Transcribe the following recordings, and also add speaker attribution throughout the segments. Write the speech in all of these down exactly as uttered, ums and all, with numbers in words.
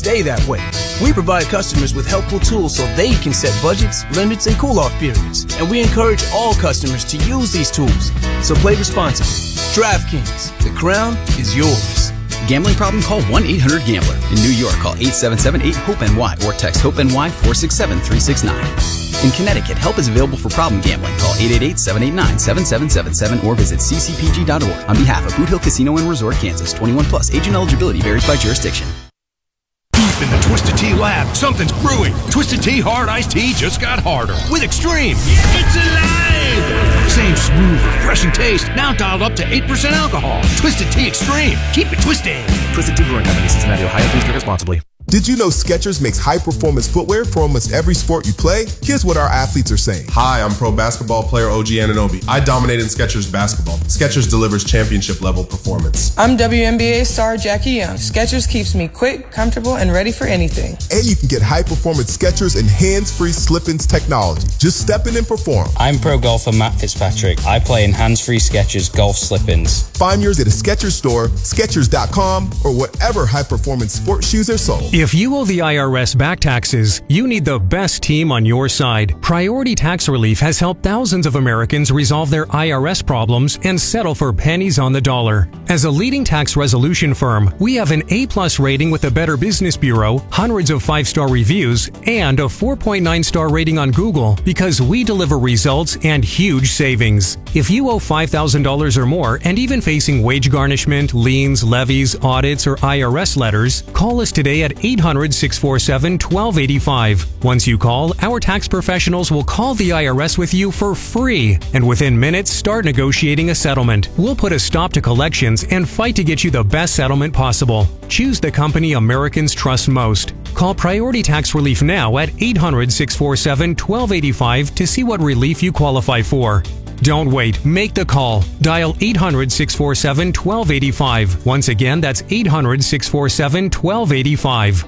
Speaker 1: stay that way. We provide customers with helpful tools so they can set budgets, limits, and cool-off periods. And we encourage all customers to use these tools. So play responsibly. DraftKings, the crown is yours.
Speaker 2: Gambling problem? Call one eight hundred gambler. In New York, call eight seven seven eight hope N Y or text HOPE-NY four six seven three six nine. In Connecticut, help is available for problem gambling. Call eight eight eight seven eight nine seven seven seven seven or visit c c p g dot org. On behalf of Boot Hill Casino and Resort, Kansas, twenty-one plus. Agent eligibility varies by jurisdiction.
Speaker 3: Deep in the Twisted Tea lab, something's brewing. Twisted Tea Hard Iced Tea just got harder with Extreme. It's alive! Same smooth, refreshing taste, now dialed up to eight percent alcohol. Twisted Tea Extreme. Keep it twisted.
Speaker 4: Twisted Tea Brewing Company, Cincinnati, Ohio. Please drink responsibly.
Speaker 5: Did you know Skechers makes high-performance footwear for almost every sport you play? Here's what our athletes are saying.
Speaker 6: Hi, I'm pro basketball player O G Anunoby. I dominate in Skechers basketball. Skechers delivers championship-level performance.
Speaker 7: I'm W N B A star Jackie Young. Skechers keeps me quick, comfortable, and ready for anything.
Speaker 5: And you can get high-performance Skechers and hands-free slip-ins technology. Just step in and perform.
Speaker 8: I'm pro golfer Matt Fitzpatrick. I play in hands-free Skechers golf slip-ins.
Speaker 5: Find yours at a Skechers store, Skechers dot com, or whatever high-performance sports shoes are sold.
Speaker 9: If you owe the I R S back taxes, you need the best team on your side. Priority Tax Relief has helped thousands of Americans resolve their I R S problems and settle for pennies on the dollar. As a leading tax resolution firm, we have an A-plus rating with the Better Business Bureau, hundreds of five-star reviews, and a four point nine star rating on Google because we deliver results and huge savings. If you owe five thousand dollars or more and even facing wage garnishment, liens, levies, audits, or I R S letters, call us today at eight hundred, six four seven, one two eight five. Once you call, our tax professionals will call the I R S with you for free, and within minutes start negotiating a settlement. We'll put a stop to collections and fight to get you the best settlement possible. Choose the company Americans trust most. Call Priority Tax Relief now at eight hundred, six four seven, one two eight five to see what relief you qualify for. Don't wait. Make the call. Dial eight hundred, six four seven, one two eight five. Once again, that's eight hundred, six four seven, one two eight five.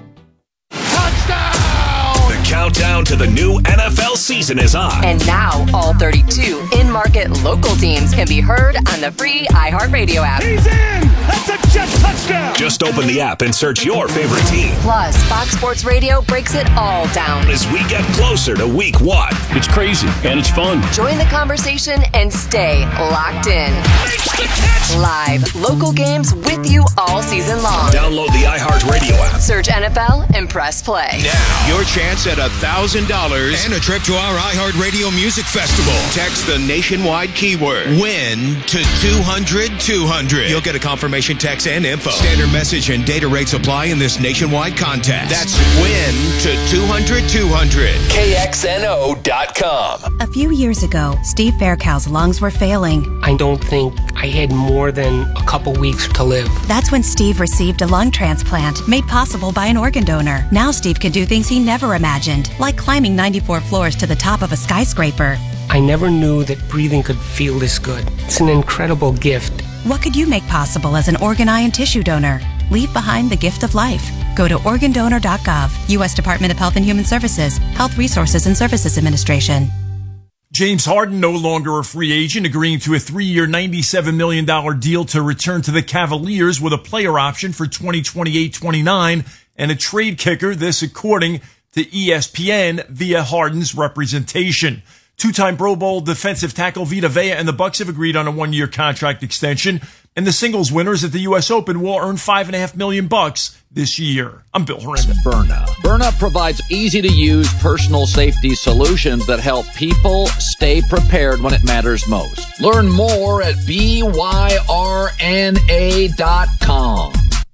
Speaker 3: The countdown to the new N F L season is on.
Speaker 10: And now, all thirty-two in-market local teams can be heard on the free iHeartRadio app.
Speaker 3: He's in! That's a jet touchdown! Just open the app and search your favorite team.
Speaker 10: Plus, Fox Sports Radio breaks it all down
Speaker 3: as we get closer to week one.
Speaker 4: It's crazy, and it's fun.
Speaker 10: Join the conversation and stay locked in. Live, local games with you all season long.
Speaker 3: Download the iHeartRadio app.
Speaker 10: Search N F L and press play.
Speaker 3: Now, your chance at one thousand dollars
Speaker 11: and a trip to our iHeartRadio Music Festival.
Speaker 3: Text the nationwide keyword
Speaker 11: WIN to two hundred two hundred. You'll get a confirmation text and info. Standard message and data rates apply in this nationwide contest.
Speaker 3: That's WIN to two hundred two hundred. K X N O dot com.
Speaker 12: A few years ago, Steve Faircow's lungs were failing.
Speaker 13: I don't think I had more than a couple weeks to live.
Speaker 12: That's when Steve received a lung transplant made possible by an organ donor. Now Steve can do things he never imagined, like climbing ninety-four floors to the top of a skyscraper.
Speaker 13: I never knew that breathing could feel this good. It's an incredible gift.
Speaker 12: What could you make possible as an organ, eye, and tissue donor? Leave behind the gift of life. Go to organ donor dot gov, U S Department of Health and Human Services, Health Resources and Services Administration.
Speaker 14: James Harden no longer a free agent, agreeing to a three-year, ninety-seven million dollars deal to return to the Cavaliers with a player option for twenty twenty-eight twenty-nine and a trade kicker, this according to E S P N via Harden's representation. Two-time Pro Bowl defensive tackle Vita Vea and the Bucks have agreed on a one-year contract extension, and the singles winners at the U S Open will earn five and a half million bucks this year. I'm Bill Horrenda.
Speaker 15: Byrna. Byrna provides easy-to-use personal safety solutions that help people stay prepared when it matters most. Learn more at B Y R N A dot com.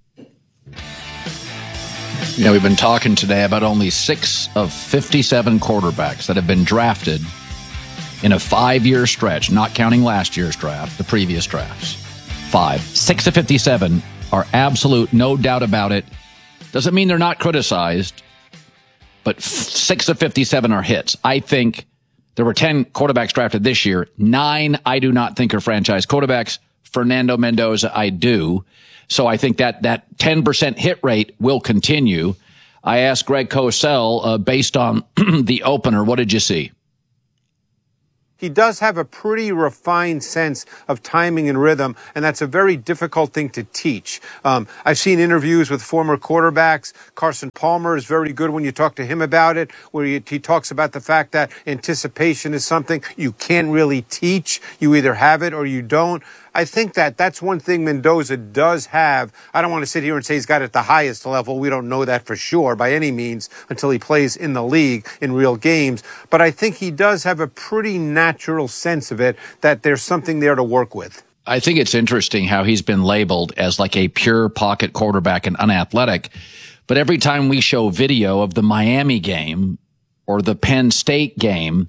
Speaker 15: You know, we've been talking today about only six of fifty-seven quarterbacks that have been drafted in a five-year stretch, not counting last year's draft, the previous drafts. Five. Six of fifty-seven are absolute, no doubt about it. Doesn't mean they're not criticized, but f- six of fifty-seven are hits. I think there were ten quarterbacks drafted this year. Nine I do not think are franchise quarterbacks. Fernando Mendoza, I do. So I think that that ten percent hit rate will continue. I asked Greg Cosell, uh, based on the opener, what did you see?
Speaker 16: he does have a pretty refined sense of timing and rhythm, and that's a very difficult thing to teach. Um, I've seen interviews with former quarterbacks. Carson Palmer is very good when you talk to him about it, where he, he talks about the fact that anticipation is something you can't really teach. You either have it or you don't. I think that that's one thing Mendoza does have. I don't want to sit here and say he's got it at the highest level. We don't know that for sure by any means until he plays in the league in real games. But I think he does have a pretty natural sense of it, that there's something there to work with.
Speaker 15: I think it's interesting how he's been labeled as like a pure pocket quarterback and unathletic. But every time we show video of the Miami game or the Penn State game,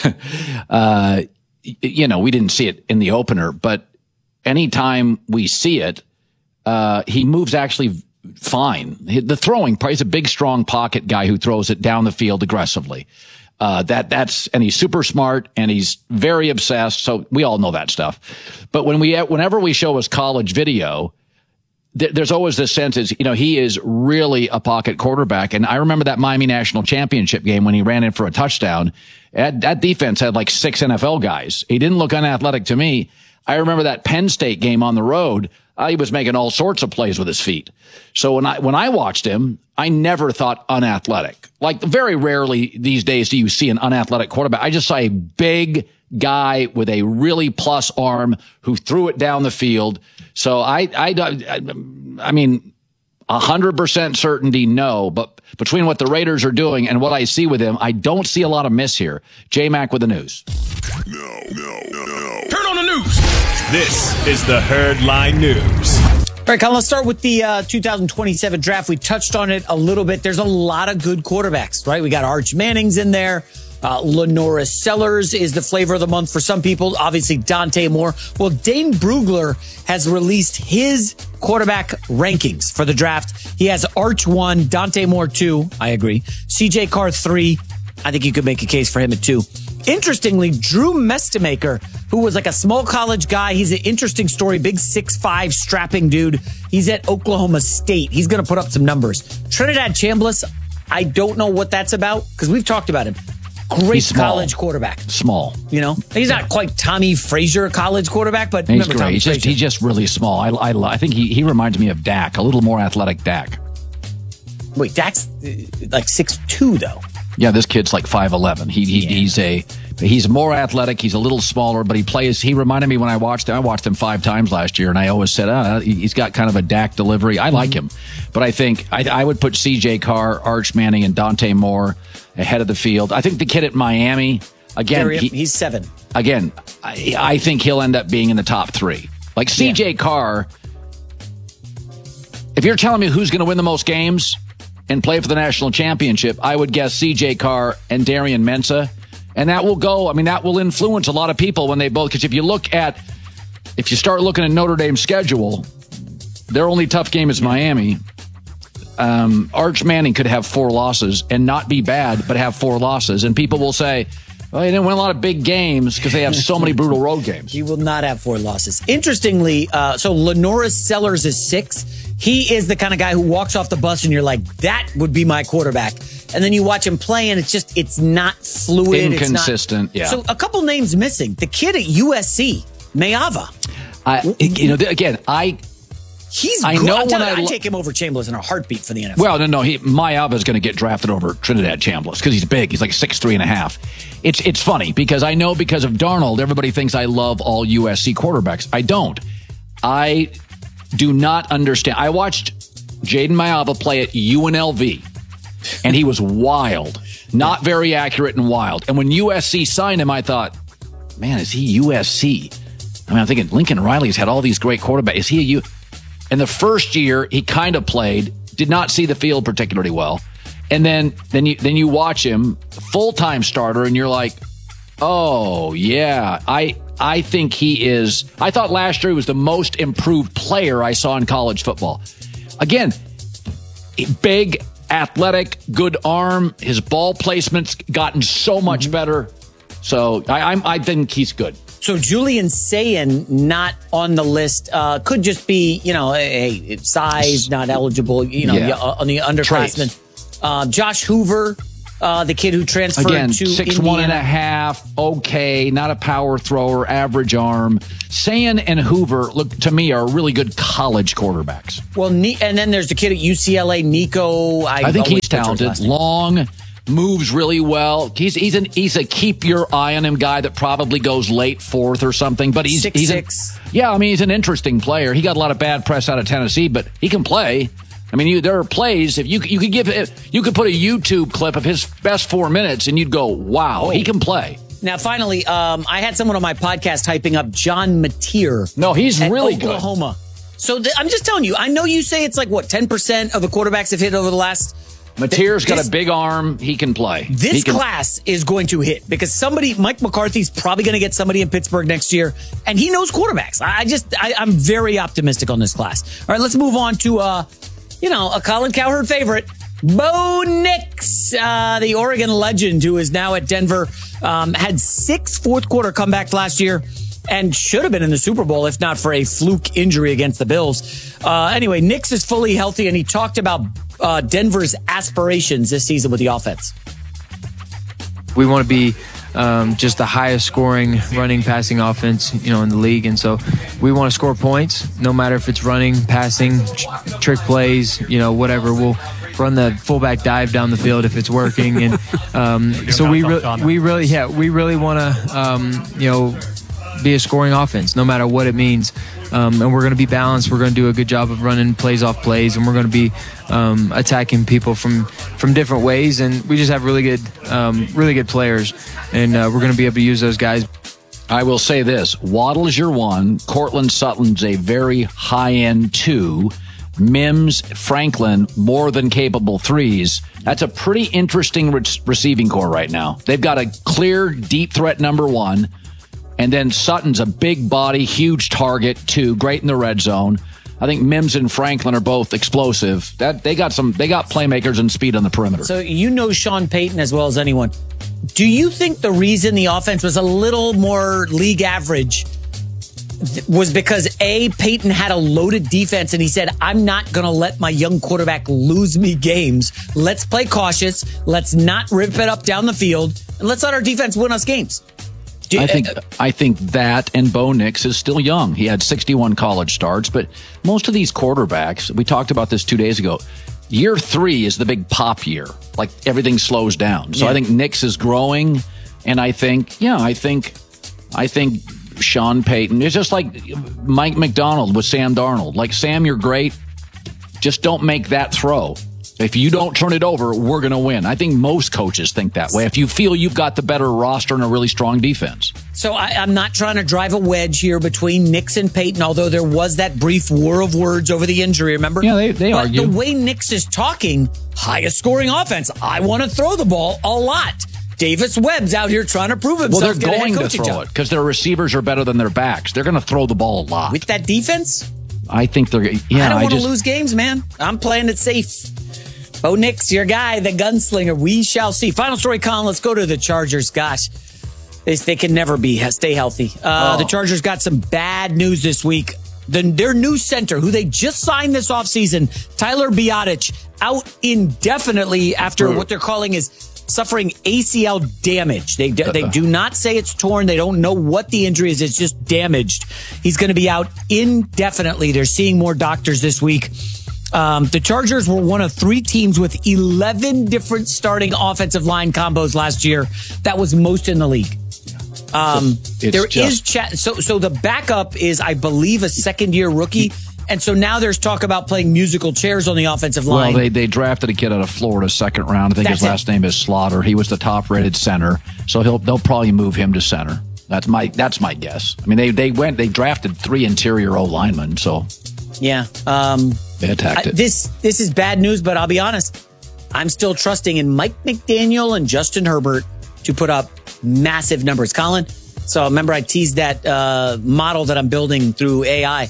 Speaker 15: uh, you know, we didn't see it in the opener, but anytime we see it, uh, he moves actually fine. The throwing part, he's a big, strong pocket guy who throws it down the field aggressively. Uh, that, that's, and he's super smart and he's very obsessed. So we all know that stuff. But when we, whenever we show his college video, th- there's always this sense is, you know, he is really a pocket quarterback. And I remember that Miami National Championship game when he ran in for a touchdown. That, that defense had like six N F L guys. He didn't look unathletic to me. I remember that Penn State game on the road. Uh, he was making all sorts of plays with his feet. So when I, when I watched him, I never thought unathletic. Like very rarely these days do you see an unathletic quarterback. I just saw a big guy with a really plus arm who threw it down the field. So I, I, I, I mean, a hundred percent certainty, no, but between what the Raiders are doing and what I see with him, I don't see a lot of miss here. J-Mac with the news.
Speaker 4: No, no, no, no. Turn on the news. This is the Herdline News.
Speaker 17: All right, Colin, let's start with the uh, two thousand twenty-seven draft. We touched on it a little bit. There's a lot of good quarterbacks, right? We got Arch Manning's in there. Uh, Lenora Sellers is the flavor of the month for some people. Obviously, Dante Moore. Well, Dane Brugler has released his quarterback rankings for the draft. He has Arch one, Dante Moore two. I agree. C J Carr three. I think you could make a case for him at two. Interestingly, Drew Mestemaker, who was like a small college guy. He's an interesting story. Big six five strapping dude. He's at Oklahoma State. He's going to put up some numbers. Trinidad Chambliss, I don't know what that's about because we've talked about him. Great college quarterback.
Speaker 15: Small.
Speaker 17: You know, he's not quite Tommy Frazier college quarterback, but
Speaker 15: he's
Speaker 17: remember
Speaker 15: great.
Speaker 17: Tommy
Speaker 15: He's just, he's just really small. I, I, I think he, he reminds me of Dak, a little more athletic Dak.
Speaker 17: Wait, Dak's like six two though.
Speaker 15: Yeah, this kid's like five eleven. He, he yeah. he's a he's more athletic. He's a little smaller, but he plays. He reminded me when I watched him. I watched him five times last year, and I always said, oh, he's got kind of a Dak delivery. I like him, but I think I, I would put C J Carr, Arch Manning, and Dante Moore ahead of the field. I think the kid at Miami again.
Speaker 17: He,
Speaker 15: he,
Speaker 17: he's seven.
Speaker 15: Again, I, I think he'll end up being in the top three. Like C J yeah. Carr. If you're telling me who's going to win the most games and play for the national championship, I would guess C J Carr and Darian Mensah. And that will go, I mean, that will influence a lot of people when they both, because if you look at, if you start looking at Notre Dame's schedule, their only tough game is Miami. Um, Arch Manning could have four losses and not be bad, but have four losses. And people will say, well, he didn't win a lot of big games because they have so many brutal road games.
Speaker 17: He will not have four losses. Interestingly, uh, so Lenora Sellers is six. He is the kind of guy who walks off the bus and you're like, that would be my quarterback. And then you watch him play and it's just, it's not fluid.
Speaker 15: Inconsistent,
Speaker 17: it's not,
Speaker 15: yeah.
Speaker 17: So a couple names missing. The kid at U S C, Mayava.
Speaker 15: I, you know, again, I...
Speaker 17: He's
Speaker 15: I
Speaker 17: good.
Speaker 15: know
Speaker 17: I'm
Speaker 15: when
Speaker 17: I
Speaker 15: I
Speaker 17: I'd take him over Chambliss in a heartbeat for the N F L.
Speaker 15: Well, no, no, he, Mayava is going to get drafted over Trinidad Chambliss because he's big. He's like six three and a half. It's it's funny because I know because of Darnold, everybody thinks I love all U S C quarterbacks. I don't. I do not understand. I watched Jaden Mayava play at U N L V, and he was wild, not very accurate and wild. And when U S C signed him, I thought, man, is he U S C? I mean, I'm thinking Lincoln Riley's had all these great quarterbacks. Is he a U? And the first year he kind of played, did not see the field particularly well. And then, then you, then you watch him full-time starter and you're like, oh yeah, I, I think he is, I thought last year he was the most improved player I saw in college football. Again, big, athletic, good arm. His ball placement's gotten so much mm-hmm. better. So I, I'm, I think he's good.
Speaker 17: So Julian Sayin not on the list uh, could just be, you know, hey, size, not eligible, you know,
Speaker 15: yeah.
Speaker 17: on the underclassmen. Uh, Josh Hoover, uh, the kid who transferred
Speaker 15: Again,
Speaker 17: to
Speaker 15: six
Speaker 17: Indiana.
Speaker 15: one and a half, okay, not a power thrower, average arm. Sayan and Hoover, look to me, are really good college quarterbacks.
Speaker 17: Well, and then there's the kid at U C L A, Nico. I,
Speaker 15: I think
Speaker 17: always
Speaker 15: he's talented, long, moves really well. He's he's an he's a keep your eye on him guy that probably goes late fourth or something. But he's
Speaker 17: six,
Speaker 15: he's
Speaker 17: six.
Speaker 15: An, yeah, I mean he's an interesting player. He got a lot of bad press out of Tennessee, but he can play. I mean, you, there are plays. If you you could give if you could put a YouTube clip of his best four minutes, and you'd go, "Wow, oh. he can play."
Speaker 17: Now, finally, um, I had someone on my podcast hyping up John Mateer.
Speaker 15: No, he's
Speaker 17: at
Speaker 15: really
Speaker 17: Oklahoma. Good. So th- I'm just telling you. I know you say it's like what ten percent of the quarterbacks have hit over the last.
Speaker 15: Mateer's got
Speaker 17: this,
Speaker 15: a big arm. He can play.
Speaker 17: This
Speaker 15: he can,
Speaker 17: class is going to hit because somebody, Mike McCarthy's probably going to get somebody in Pittsburgh next year, and he knows quarterbacks. I just, I, I'm very optimistic on this class. All right, let's move on to, uh, you know, a Colin Cowherd favorite, Bo Nix, uh, the Oregon legend who is now at Denver, um, had six fourth quarter comebacks last year. And should have been in the Super Bowl if not for a fluke injury against the Bills. Uh, anyway, Nix is fully healthy, and he talked about uh, Denver's aspirations this season with the offense.
Speaker 18: We want to be um, just the highest scoring running, passing offense, you know, in the league, and so we want to score points, no matter if it's running, passing, tr- trick plays, you know, whatever. We'll run the fullback dive down the field if it's working, and um, so we re- we really, yeah, we really want to, um, you know. be a scoring offense, no matter what it means. Um, and we're going to be balanced. We're going to do a good job of running plays off plays, and we're going to be um, attacking people from, from different ways. And we just have really good, um, really good players, and uh, we're going to be able to use those guys.
Speaker 15: I will say this: Waddle is your one. Cortland Sutton's a very high-end two. Mims, Franklin, more than capable threes. That's a pretty interesting re- receiving core right now. They've got a clear deep threat number one. And then Sutton's a big body, huge target, too. Great in the red zone. I think Mims and Franklin are both explosive. That they got some. They got playmakers and speed on the perimeter.
Speaker 17: So you know Sean Payton as well as anyone. Do you think the reason the offense was a little more league average was because A, Payton had a loaded defense and he said, I'm not going to let my young quarterback lose me games. Let's play cautious. Let's not rip it up down the field. And let's let our defense win us games. You,
Speaker 15: I think I think that and Bo Nix is still young. He had sixty-one college starts, but most of these quarterbacks, we talked about this two days ago, year three is the big pop year. Like everything slows down. So yeah. I think Nix is growing, and I think, yeah, I think, I think Sean Payton, it's just like Mike McDonald with Sam Darnold. Like, Sam, you're great. Just don't make that throw. If you don't turn it over, we're going to win. I think most coaches think that way. If you feel you've got the better roster and a really strong defense.
Speaker 17: So I, I'm not trying to drive a wedge here between Nix and Payton, although there was that brief war of words over the injury, remember?
Speaker 15: Yeah, they, they
Speaker 17: but
Speaker 15: argue.
Speaker 17: The way Nix is talking, highest scoring offense. I want to throw the ball a lot. Davis Webb's out here trying to prove himself.
Speaker 15: Well, they're going to throw job. it because their receivers are better than their backs. They're going to throw the ball a lot.
Speaker 17: With that defense?
Speaker 15: I think they're, yeah.
Speaker 17: I don't
Speaker 15: I
Speaker 17: want to
Speaker 15: just,
Speaker 17: lose games, man. I'm playing it safe. Bo Nix, your guy, the gunslinger. We shall see. Final story, Colin. Let's go to the Chargers. Gosh, they, they can never be stay healthy. Uh, oh. The Chargers got some bad news this week. The, their new center, who they just signed this offseason, Tyler Biadasz, out indefinitely after what they're calling is suffering A C L damage. They they do not say it's torn. They don't know what the injury is. It's just damaged. He's going to be out indefinitely. They're seeing more doctors this week. Um, the Chargers were one of three teams with eleven different starting offensive line combos last year. That was most in the league. Um, it's there just- is chat. So, so the backup is, I believe, a second year rookie. And so now there's talk about playing musical chairs on the offensive line.
Speaker 15: Well, they, they drafted a kid out of Florida second round. I think That's his last it. name is Slaughter. He was the top rated center. So he'll, they'll probably move him to center. That's my, that's my guess. I mean, they, they went, they drafted three interior O linemen. So
Speaker 17: yeah, um,
Speaker 15: they attacked it.
Speaker 17: I, this, this is bad news, but I'll be honest. I'm still trusting in Mike McDaniel and Justin Herbert to put up massive numbers. Colin, so remember I teased that uh, model that I'm building through A I.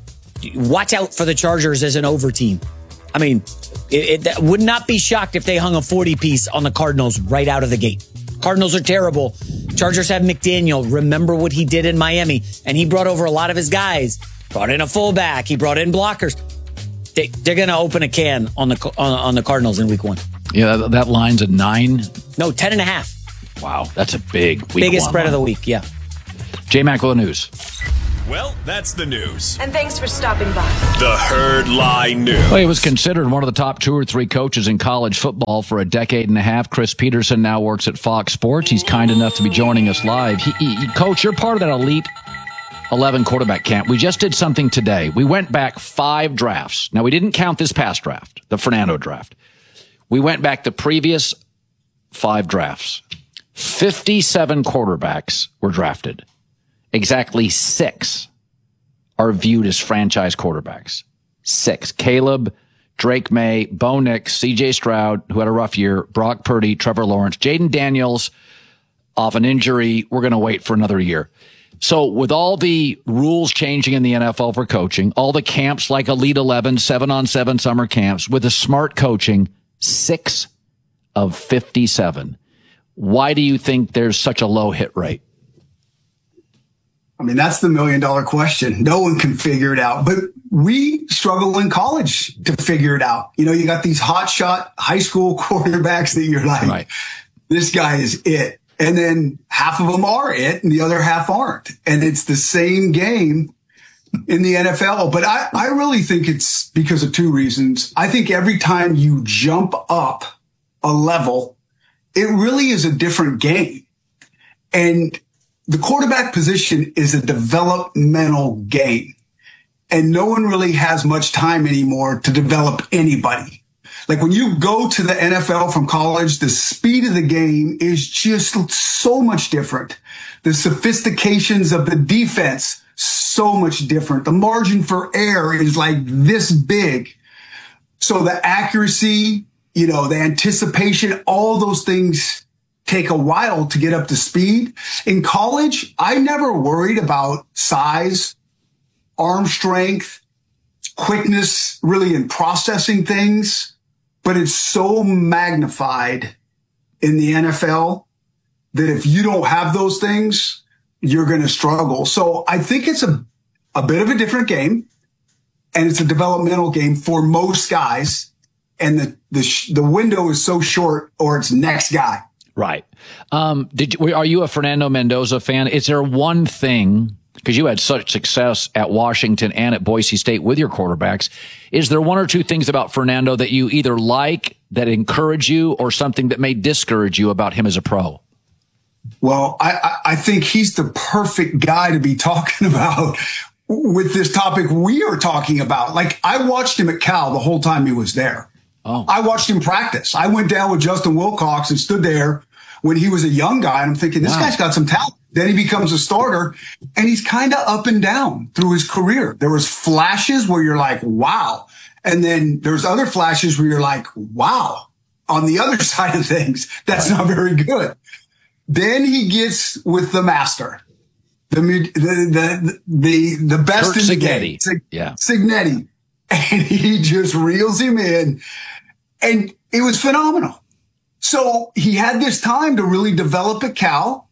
Speaker 17: Watch out for the Chargers as an over team. I mean, it, it would not be shocked if they hung a forty piece on the Cardinals right out of the gate. Cardinals are terrible. Chargers have McDaniel. Remember what he did in Miami. And he brought over a lot of his guys. Brought in a fullback. He brought in blockers. They, they're going to open a can on the on, on the Cardinals in week one.
Speaker 15: Yeah, that, that line's a nine.
Speaker 17: No, ten and a half.
Speaker 15: Wow, that's a big week
Speaker 17: Biggest
Speaker 15: one
Speaker 17: spread
Speaker 15: line.
Speaker 17: of the week, yeah.
Speaker 15: J-Mac with the news.
Speaker 4: Well, that's the news.
Speaker 10: And thanks for stopping by.
Speaker 4: The Herd Lie News.
Speaker 15: Well, he was considered one of the top two or three coaches in college football for a decade and a half. Chris Peterson now works at Fox Sports. He's kind enough to be joining us live. He, he, Coach, you're part of that elite eleven quarterback camp. We just did something today. We went back five drafts. Now, we didn't count this past draft, the Fernando draft. We went back the previous five drafts. fifty-seven quarterbacks were drafted. Exactly six are viewed as franchise quarterbacks. Six. Caleb, Drake May, Bo Nix, C J Stroud, who had a rough year, Brock Purdy, Trevor Lawrence, Jaden Daniels, off an injury. We're going to wait for another year. So with all the rules changing in the N F L for coaching, all the camps like Elite eleven, seven on seven summer camps, with the smart coaching, six of fifty-seven. Why do you think there's such a low hit rate?
Speaker 19: I mean, that's the million dollar question. No one can figure it out, but we struggle in college to figure it out. You know, you got these hot shot high school quarterbacks that you're like, right. This guy is it. And then half of them are it and the other half aren't. And it's the same game in the N F L. But I, I really think it's because of two reasons. I think every time you jump up a level, it really is a different game. And the quarterback position is a developmental game, and no one really has much time anymore to develop anybody. Like when you go to the N F L from college, the speed of the game is just so much different. The sophistications of the defense, so much different. The margin for error is like this big. So the accuracy, you know, the anticipation, all those things take a while to get up to speed. In college, I never worried about size, arm strength, quickness, really in processing things, but it's so magnified in the N F L that if you don't have those things, you're going to struggle. So I think it's a, a bit of a different game, and it's a developmental game for most guys. And the, the, sh- the window is so short, or it's next guy.
Speaker 15: Right. Um, did you, are you a Fernando Mendoza fan? Is there one thing, because you had such success at Washington and at Boise State with your quarterbacks, is there one or two things about Fernando that you either like, that encourage you, or something that may discourage you about him as a pro?
Speaker 19: Well, I, I think he's the perfect guy to be talking about with this topic we are talking about. Like, I watched him at Cal the whole time he was there. Oh. I watched him practice. I went down with Justin Wilcox and stood there when he was a young guy, and I'm thinking, this wow. guy's got some talent. Then he becomes a starter, and he's kind of up and down through his career. There was flashes where you're like, wow. And then there's other flashes where you're like, wow. On the other side of things, that's not very good. Then he gets with the master, the the the the, the best
Speaker 15: Kurt
Speaker 19: in the
Speaker 15: Cignetti.
Speaker 19: game, Sig-
Speaker 15: yeah,
Speaker 19: Cignetti, and he just reels him in, and it was phenomenal. So he had this time to really develop at Cal.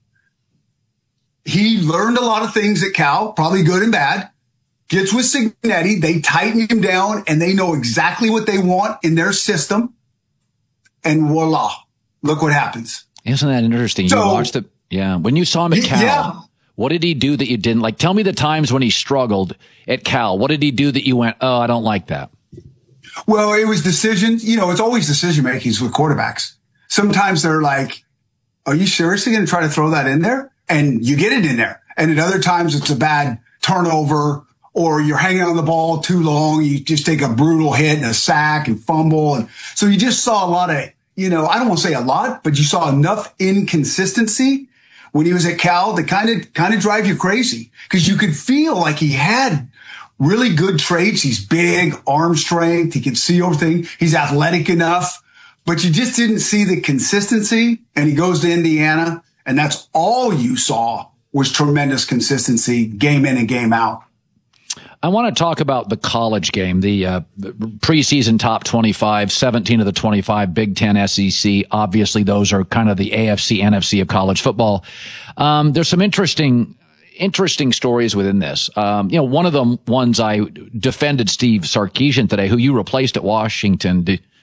Speaker 19: He learned a lot of things at Cal, probably good and bad. Gets with Cignetti, they tighten him down, and they know exactly what they want in their system. And voila, look what happens.
Speaker 15: Isn't that interesting? So, you watched the, yeah. When you saw him at Cal, yeah. What did he do that you didn't like? Tell me the times when he struggled at Cal. What did he do that you went, oh, I don't like that?
Speaker 19: Well, it was decisions. You know, it's always decision makings with quarterbacks. Sometimes they're like, are you seriously going to try to throw that in there? And you get it in there. And at other times it's a bad turnover, or you're hanging on the ball too long. You just take a brutal hit and a sack and fumble. And so you just saw a lot of, you know, I don't want to say a lot, but you saw enough inconsistency when he was at Cal to kind of, kind of drive you crazy, because you could feel like he had really good traits. He's big, arm strength. He can see everything. He's athletic enough, but you just didn't see the consistency. And he goes to Indiana, and that's all you saw was tremendous consistency game in and game out.
Speaker 15: I want to talk about the college game, the uh, preseason top twenty-five, seventeen of the twenty-five, Big Ten, S E C. Obviously, those are kind of the A F C, N F C of college football. Um, there's some interesting, interesting stories within this. Um, you know, one of the ones I defended Steve Sarkisian today, who you replaced at Washington.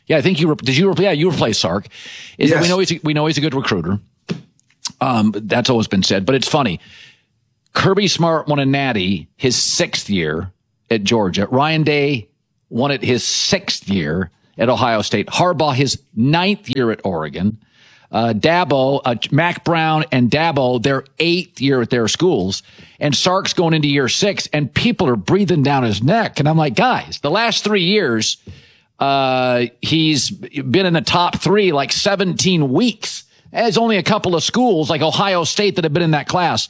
Speaker 15: Yeah, I think you, did you, yeah, you replace Sark. Is
Speaker 19: Yes.
Speaker 15: that we know he's, a, we know he's a good recruiter. Um, that's always been said, but it's funny. Kirby Smart won a natty his sixth year at Georgia. Ryan Day won it his sixth year at Ohio State. Harbaugh his ninth year at Oregon. Uh, Dabo, uh, Mac Brown and Dabo, their eighth year at their schools. And Sark's going into year six, and people are breathing down his neck. And I'm like, guys, the last three years, uh, he's been in the top three like seventeen weeks. There's only a couple of schools like Ohio State that have been in that class.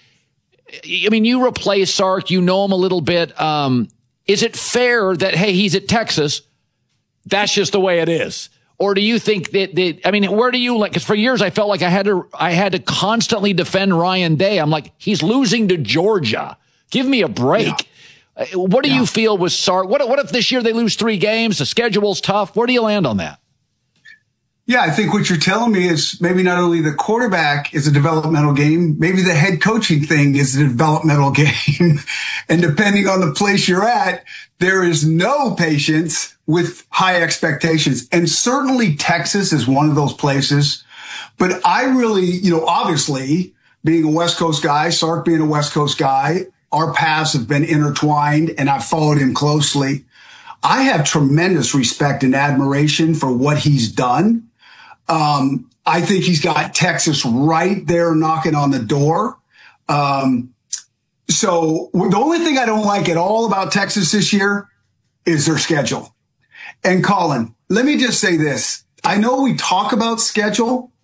Speaker 15: I mean, you replace Sark, you know him a little bit. Um, is it fair that, hey, he's at Texas, that's just the way it is? Or do you think that, that I mean, where do you like, cause for years I felt like I had to, I had to constantly defend Ryan Day. I'm like, he's losing to Georgia. Give me a break. Yeah. Uh, What do yeah. you feel with Sark? What, what if this year they lose three games? The schedule's tough. Where do you land on that?
Speaker 19: Yeah, I think what you're telling me is maybe not only the quarterback is a developmental game, maybe the head coaching thing is a developmental game. And depending on the place you're at, there is no patience with high expectations. And certainly Texas is one of those places. But I really, you know, obviously being a West Coast guy, Sark being a West Coast guy, our paths have been intertwined and I've followed him closely. I have tremendous respect and admiration for what he's done. Um, I think he's got Texas right there knocking on the door. Um, so the only thing I don't like at all about Texas this year is their schedule. And Colin, let me just say this. I know we talk about schedule,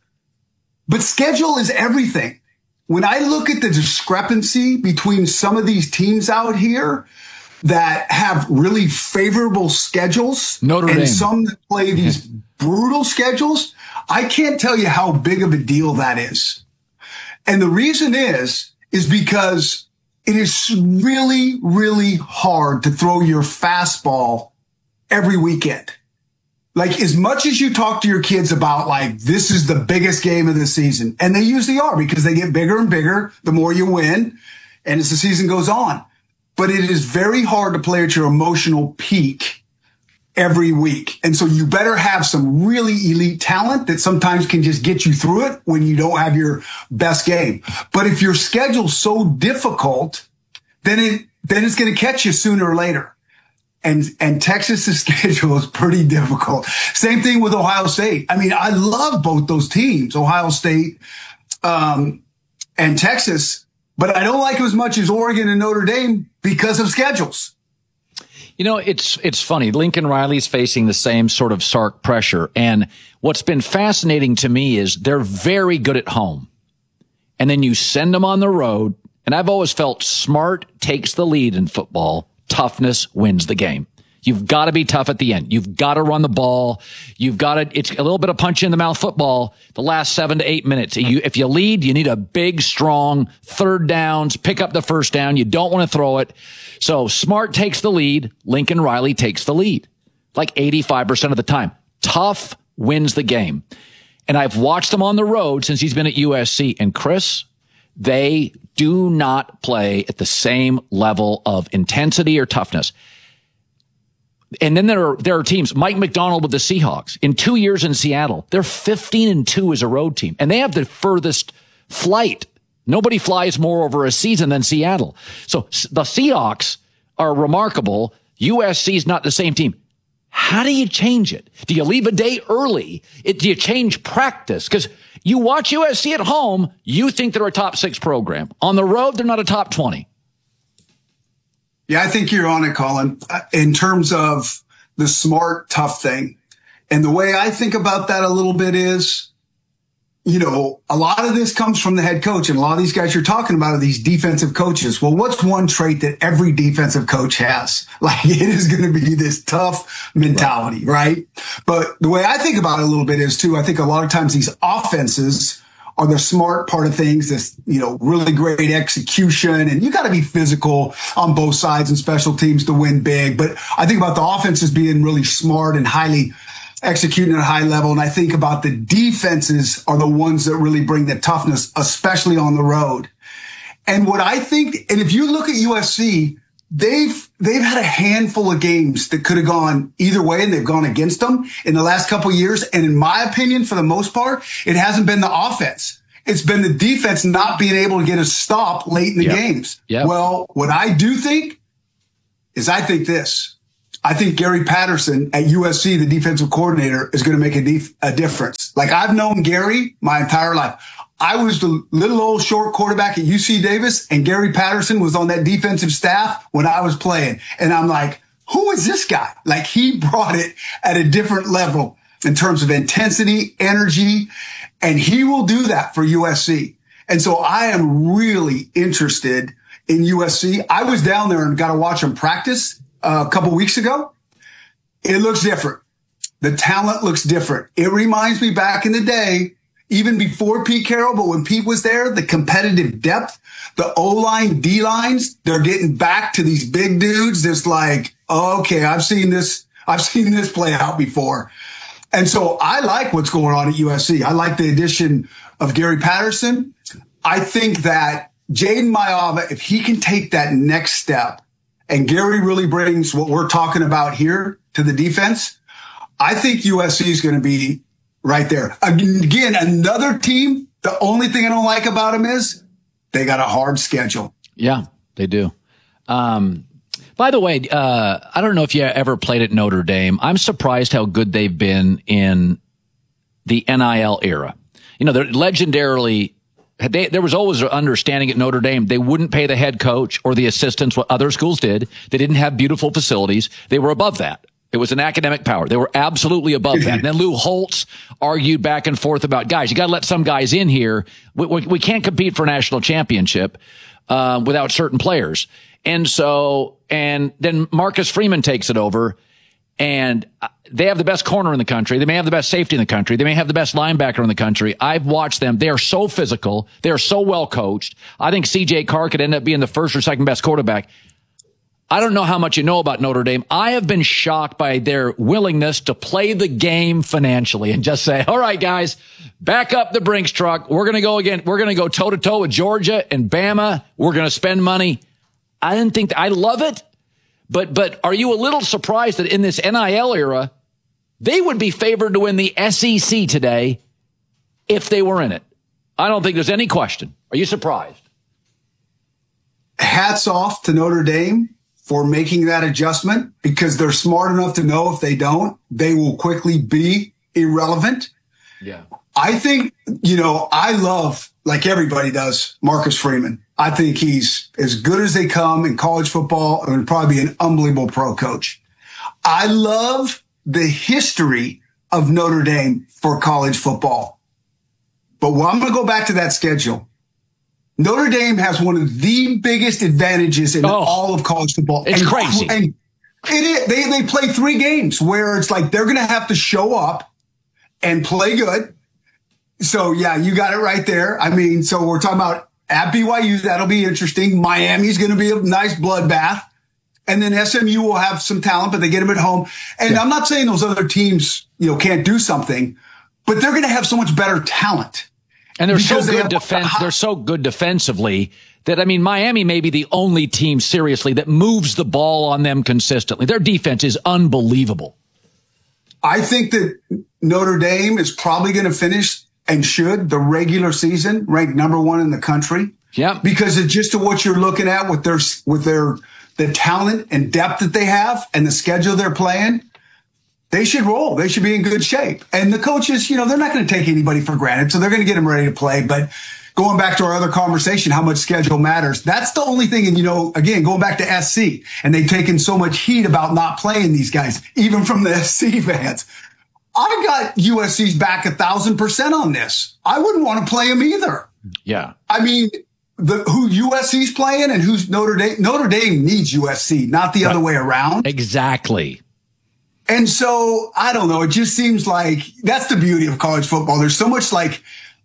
Speaker 19: but schedule is everything. When I look at the discrepancy between some of these teams out here that have really favorable schedules
Speaker 15: Notre
Speaker 19: and
Speaker 15: Dame.
Speaker 19: some that play these brutal schedules, I can't tell you how big of a deal that is. And the reason is, is because it is really, really hard to throw your fastball every weekend. Like, as much as you talk to your kids about, like, this is the biggest game of the season, and they usually are because they get bigger and bigger the more you win and as the season goes on. But it is very hard to play at your emotional peak every week. And so you better have some really elite talent that sometimes can just get you through it when you don't have your best game. But if your schedule's so difficult, then it, then it's going to catch you sooner or later. And, and Texas's schedule is pretty difficult. Same thing with Ohio State. I mean, I love both those teams, Ohio State, um, and Texas, but I don't like them as much as Oregon and Notre Dame because of schedules.
Speaker 15: You know, it's, it's funny. Lincoln Riley's facing the same sort of Sark pressure. And what's been fascinating to me is they're very good at home. And then you send them on the road. And I've always felt Smart takes the lead in football. Toughness wins the game. You've got to be tough at the end. You've got to run the ball. You've got to, it's a little bit of punch in the mouth football the last seven to eight minutes. You, if you lead, you need a big, strong third downs, pick up the first down. You don't want to throw it. So Smart takes the lead. Lincoln Riley takes the lead like eighty-five percent of the time. Tough wins the game. And I've watched them on the road since he's been at U S C. And Chris, they do not play at the same level of intensity or toughness. And then there are, there are teams, Mike McDonald with the Seahawks in two years in Seattle, they're fifteen and two as a road team and they have the furthest flight. Nobody flies more over a season than Seattle. So the Seahawks are remarkable. U S C is not the same team. How do you change it? Do you leave a day early? It, do you change practice? Because you watch U S C at home, you think they're a top six program. On the road, they're not a top twenty.
Speaker 19: Yeah, I think you're on it, Colin, in terms of the Smart, tough thing. And the way I think about that a little bit is, you know, a lot of this comes from the head coach. And a lot of these guys you're talking about are these defensive coaches. Well, what's one trait that every defensive coach has? Like, it is going to be this tough mentality, right. right? But the way I think about it a little bit is, too, I think a lot of times these offenses are the smart part of things, this, you know, really great execution. And you got to be physical on both sides and special teams to win big. But I think about the offenses being really smart and highly executing at a high level. And I think about the defenses are the ones that really bring the toughness, especially on the road. And what I think, and if you look at U S C, they've they've had a handful of games that could have gone either way, and they've gone against them in the last couple of years. And in my opinion, for the most part, it hasn't been the offense. It's been the defense not being able to get a stop late in the
Speaker 15: yep.
Speaker 19: games.
Speaker 15: Yep.
Speaker 19: Well, what I do think is I think this. I think Gary Patterson at U S C, the defensive coordinator, is going to make a, def- a difference. Like, I've known Gary my entire life. I was the little old short quarterback at U C Davis, and Gary Patterson was on that defensive staff when I was playing. And I'm like, who is this guy? Like, he brought it at a different level in terms of intensity, energy, and he will do that for U S C. And so I am really interested in U S C. I was down there and got to watch them practice uh, a couple weeks ago. It looks different. The talent looks different. It reminds me back in the day, even before Pete Carroll, but when Pete was there, the competitive depth, the O-line, D-lines, they're getting back to these big dudes. It's like, oh, okay, I've seen this. I've seen this play out before. And so I like what's going on at U S C. I like the addition of Gary Patterson. I think that Jaden Mayava, if he can take that next step, and Gary really brings what we're talking about here to the defense, I think U S C is going to be right there. Again, another team, the only thing I don't like about them is they got a hard schedule.
Speaker 15: Yeah, they do. Um, by the way, uh, I don't know if you ever played at Notre Dame. I'm surprised how good they've been in the N I L era. You know, they're legendarily, they, there was always an understanding at Notre Dame they wouldn't pay the head coach or the assistants what other schools did. They didn't have beautiful facilities. They were above that. It was an academic power. They were absolutely above that. And then Lou Holtz argued back and forth about, guys, you got to let some guys in here. We, we, we can't compete for a national championship uh, without certain players. And so, and then Marcus Freeman takes it over, and they have the best corner in the country. They may have the best safety in the country. They may have the best linebacker in the country. I've watched them. They are so physical. They are so well coached. I think C J Carr could end up being the first or second best quarterback. I don't know how much you know about Notre Dame. I have been shocked by their willingness to play the game financially and just say, all right, guys, back up the Brinks truck. We're going to go again. We're going to go toe to toe with Georgia and Bama. We're going to spend money. I didn't think that, I love it. But, but are you a little surprised that in this N I L era, they would be favored to win the S E C today if they were in it? I don't think there's any question. Are you surprised?
Speaker 19: Hats off to Notre Dame for making that adjustment, because they're smart enough to know if they don't, they will quickly be irrelevant.
Speaker 15: Yeah.
Speaker 19: I think, you know, I love, like everybody does, Marcus Freeman. I think he's as good as they come in college football and would probably be an unbelievable pro coach. I love the history of Notre Dame for college football. But well, I'm going to go back to that schedule. Notre Dame has one of the biggest advantages in oh, all of college football.
Speaker 15: It's
Speaker 19: and,
Speaker 15: crazy.
Speaker 19: And it is. They, they play three games where it's like they're going to have to show up and play good. So, yeah, you got it right there. I mean, so we're talking about at B Y U. That'll be interesting. Miami's going to be a nice bloodbath. And then S M U will have some talent, but they get them at home. And yeah. I'm not saying those other teams, you know, can't do something, but they're going to have so much better talent.
Speaker 15: And they're so good defense. They're so good defensively that, I mean, Miami may be the only team seriously that moves the ball on them consistently. Their defense is unbelievable.
Speaker 19: I think that Notre Dame is probably going to finish and should the regular season ranked number one in the country.
Speaker 15: Yeah.
Speaker 19: Because it's just to what you're looking at with their, with their, the talent and depth that they have and the schedule they're playing. They should roll. They should be in good shape. And the coaches, you know, they're not going to take anybody for granted. So they're going to get them ready to play. But going back to our other conversation, how much schedule matters. That's the only thing. And, you know, again, going back to S C, and they've taken so much heat about not playing these guys, even from the S C fans. I got U S C's back a thousand percent on this. I wouldn't want to play them either.
Speaker 15: Yeah.
Speaker 19: I mean, the who U S C's playing and who's Notre Dame. Notre Dame needs U S C, not the right. other way around.
Speaker 15: Exactly.
Speaker 19: And so, I don't know, it just seems like that's the beauty of college football. There's so much like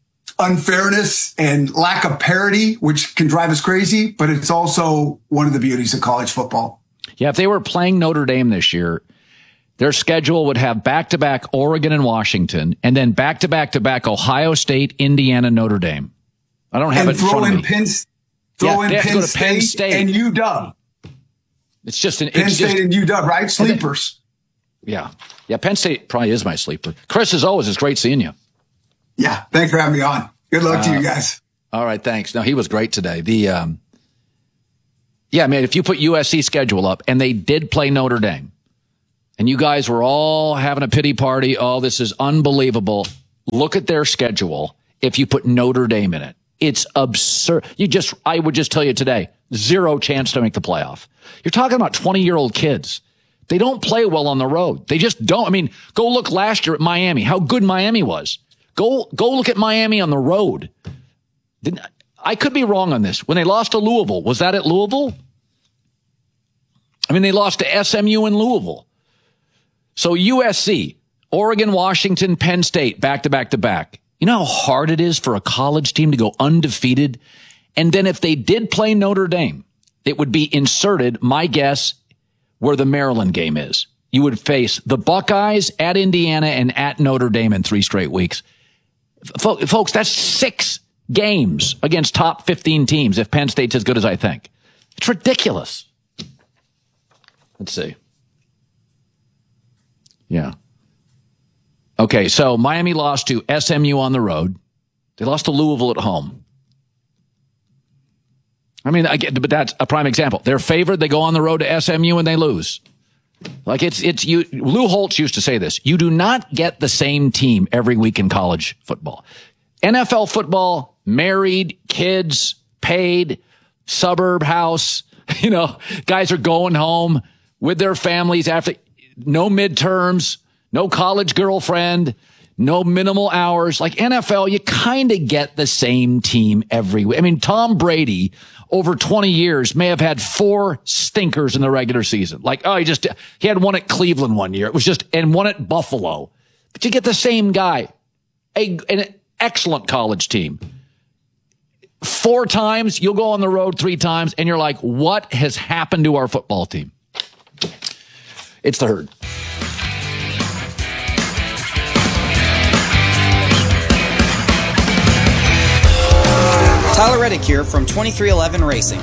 Speaker 19: unfairness and lack of parity, which can drive us crazy, but it's also one of the beauties of college football.
Speaker 15: Yeah, if they were playing Notre Dame this year, their schedule would have back-to-back Oregon and Washington, and then back-to-back-to-back Ohio State, Indiana, Notre Dame. I don't have
Speaker 19: and
Speaker 15: it in front of me.
Speaker 19: Penn, throw
Speaker 15: yeah,
Speaker 19: in Penn, State, Penn State and U W.
Speaker 15: It's just an
Speaker 19: Penn
Speaker 15: it's
Speaker 19: State
Speaker 15: just,
Speaker 19: and U W, right? Sleepers.
Speaker 15: Yeah. Yeah, Penn State probably is my sleeper. Chris, as always, it's great seeing you.
Speaker 19: Yeah, thanks for having me on. Good luck uh, to you guys.
Speaker 15: All right, thanks. No, he was great today. The um, Yeah, man, if you put U S C schedule up, and they did play Notre Dame, and you guys were all having a pity party, oh, this is unbelievable. Look at their schedule if you put Notre Dame in it. It's absurd. You just, I would just tell you today, zero chance to make the playoff. You're talking about twenty-year-old kids. They don't play well on the road. They just don't. I mean, go look last year at Miami, how good Miami was. Go, go look at Miami on the road. Didn't, I could be wrong on this. When they lost to Louisville, was that at Louisville? I mean, they lost to S M U in Louisville. So U S C, Oregon, Washington, Penn State, back to back to back. You know how hard it is for a college team to go undefeated? And then if they did play Notre Dame, it would be inserted, my guess, where the Maryland game is. You would face the Buckeyes at Indiana and at Notre Dame in three straight weeks. F- folks, that's six games against top fifteen teams if Penn State's as good as I think. It's ridiculous. Let's see. Yeah. Okay, so Miami lost to S M U on the road. They lost to Louisville at home. I mean, I get, but that's a prime example. They're favored. They go on the road to S M U and they lose. Like it's, it's you, Lou Holtz used to say this. You do not get the same team every week in college football. N F L football, married, kids, paid, suburb house, you know, guys are going home with their families after no midterms, no college girlfriend, no minimal hours. Like N F L, you kind of get the same team every week. I mean, Tom Brady over twenty years may have had four stinkers in the regular season. Like, oh, he just, he had one at Cleveland one year. It was just, and one at Buffalo. But you get the same guy. A, an excellent college team. Four times, you'll go on the road three times, and you're like, what has happened to our football team? It's the Herd.
Speaker 20: Tyler Reddick here from twenty-three eleven Racing.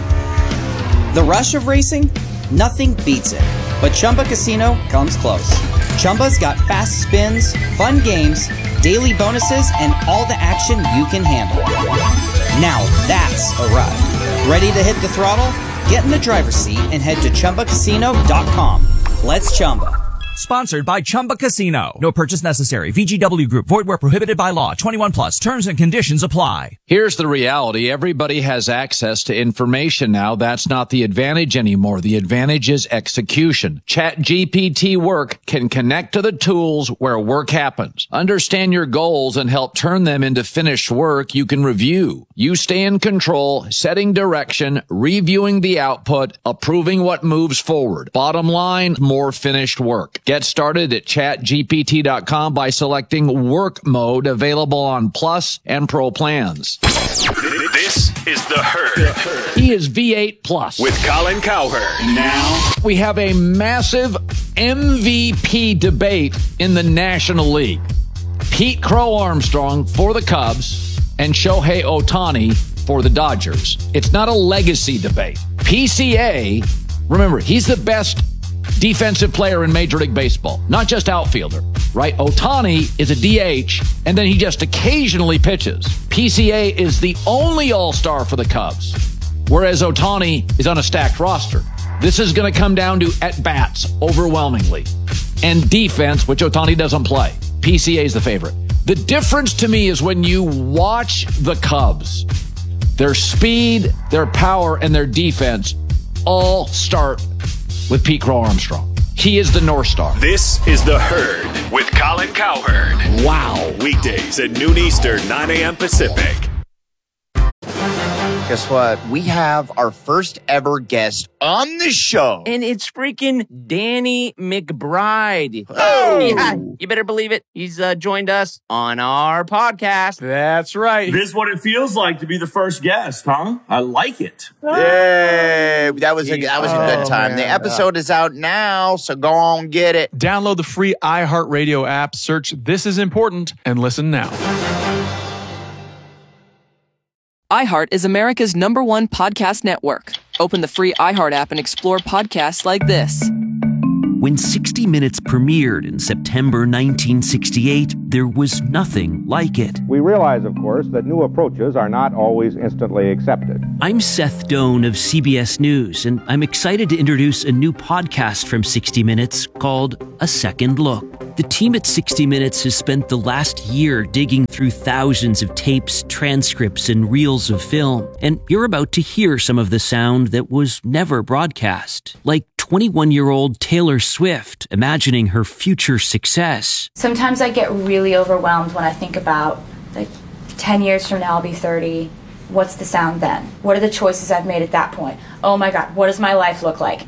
Speaker 20: The rush of racing? Nothing beats it. But Chumba Casino comes close. Chumba's got fast spins, fun games, daily bonuses, and all the action you can handle. Now that's a ride. Ready to hit the throttle? Get in the driver's seat and head to Chumba Casino dot com. Let's Chumba.
Speaker 21: Sponsored by Chumba Casino. No purchase necessary. V G W Group. Void where prohibited by law. twenty-one plus. Terms and conditions apply.
Speaker 15: Here's the reality. Everybody has access to information now. That's not the advantage anymore. The advantage is execution. ChatGPT Work can connect to the tools where work happens. Understand your goals and help turn them into finished work you can review. You stay in control, setting direction, reviewing the output, approving what moves forward. Bottom line, more finished work. Get started at chat G P T dot com by selecting Work Mode, available on Plus and Pro plans.
Speaker 4: This is The Herd.
Speaker 15: He is V eight Plus.
Speaker 4: With Colin Cowherd.
Speaker 15: Now, we have a massive M V P debate in the National League. Pete Crow Armstrong for the Cubs and Shohei Ohtani for the Dodgers. It's not a legacy debate. P C A, remember, he's the best defensive player in Major League Baseball, not just outfielder, right? Ohtani is a D H, and then he just occasionally pitches. P C A is the only all-star for the Cubs, whereas Ohtani is on a stacked roster. This is going to come down to at-bats overwhelmingly, and defense, which Ohtani doesn't play. P C A is the favorite. The difference to me is when you watch the Cubs, their speed, their power, and their defense all start with Pete Crow Armstrong. He is the North Star.
Speaker 4: This is The Herd with Colin Cowherd.
Speaker 15: Wow.
Speaker 4: Weekdays at noon Eastern, nine a.m. Pacific.
Speaker 22: Guess what? We have our first ever guest on the show.
Speaker 23: And it's freaking Danny McBride.
Speaker 22: Oh!
Speaker 23: Yeah, you better believe it. He's uh, joined us on our podcast.
Speaker 24: That's right. This is what it feels like to be the first guest, huh? I like it.
Speaker 22: Yay! That was a, that was a good time.
Speaker 24: Oh,
Speaker 22: the episode is out now, so go on, get it.
Speaker 25: Download the free iHeartRadio app, search This Is Important, and listen now.
Speaker 26: iHeart is America's number one podcast network.
Speaker 1: Open the free iHeart app and explore podcasts like this.
Speaker 2: When sixty minutes premiered in September nineteen sixty-eight, there was nothing like it.
Speaker 6: We realize, of course, that new approaches are not always instantly accepted.
Speaker 2: I'm Seth Doan of C B S News, and I'm excited to introduce a new podcast from sixty minutes called A Second Look. The team at sixty minutes has spent the last year digging through thousands of tapes, transcripts, and reels of film, and you're about to hear some of the sound that was never broadcast, like twenty-one-year-old Taylor Swift imagining her future success.
Speaker 7: Sometimes I get really overwhelmed when I think about, like, ten years from now I'll be thirty. What's the sound then? What are the choices I've made at that point? Oh my God, what does my life look like?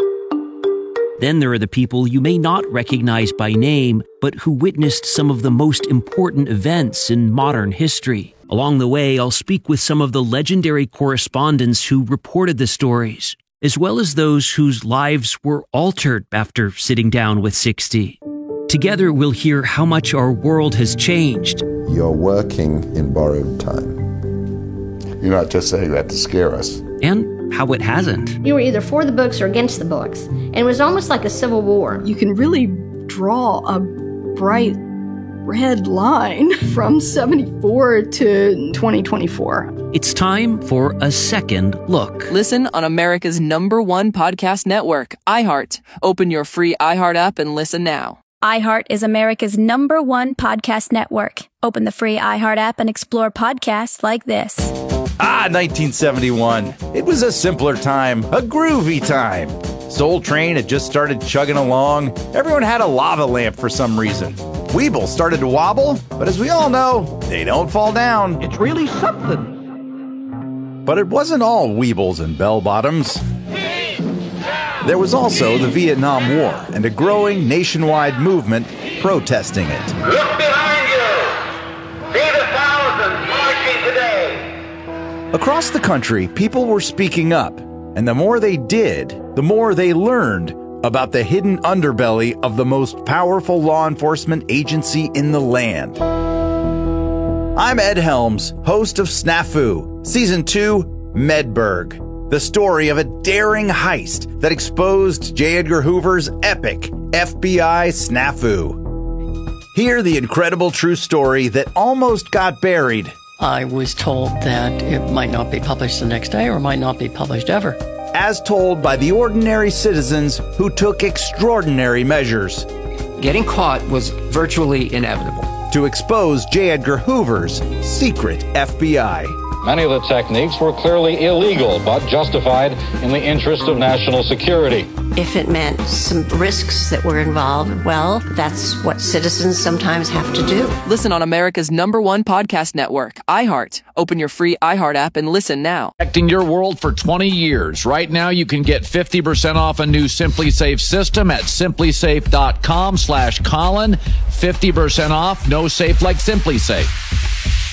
Speaker 2: Then there are the people you may not recognize by name, but who witnessed some of the most important events in modern history. Along the way, I'll speak with some of the legendary correspondents who reported the stories, as well as those whose lives were altered after sitting down with sixty. Together, we'll hear how much our world has changed.
Speaker 8: You're working in borrowed time. You're not just saying that to scare us.
Speaker 2: And how it hasn't.
Speaker 26: You were either for the books or against the books. And it was almost like a civil war.
Speaker 27: You can really draw a bright red line from seventy-four to twenty twenty-four.
Speaker 2: It's time for A Second Look.
Speaker 1: Listen on America's number one podcast network, iHeart. Open your free iHeart app and listen now.
Speaker 28: iHeart is America's number one podcast network. Open the free iHeart app and explore podcasts like this.
Speaker 29: Ah, nineteen seventy-one. It was a simpler time, a groovy time. Soul Train had just started chugging along. Everyone had a lava lamp for some reason. Weeble started to wobble, but as we all know, they don't fall down. It's really something. But it wasn't all Weebles and bell-bottoms. There was also the Vietnam War and a growing nationwide movement protesting it.
Speaker 30: Look behind you! See the thousands marching today!
Speaker 29: Across the country, people were speaking up, and the more they did, the more they learned about the hidden underbelly of the most powerful law enforcement agency in the land. I'm Ed Helms, host of Snafu, Season two, Medberg, the story of a daring heist that exposed J. Edgar Hoover's epic F B I snafu. Hear the incredible true story that almost got buried.
Speaker 31: I was told that it might not be published the next day or might not be published ever.
Speaker 29: As told by the ordinary citizens who took extraordinary measures.
Speaker 32: Getting caught was virtually inevitable.
Speaker 29: To expose J. Edgar Hoover's secret F B I.
Speaker 33: Many of the techniques were clearly illegal, but justified in the interest of national security.
Speaker 34: If it meant some risks that were involved, well, that's what citizens sometimes have to do.
Speaker 1: Listen on America's number one podcast network, iHeart. Open your free iHeart app and listen now.
Speaker 35: Protecting your world for twenty years. Right now, you can get fifty percent off a new Simply Safe system at simply safe dot com slash Colin. fifty percent off, no safe like Simply Safe.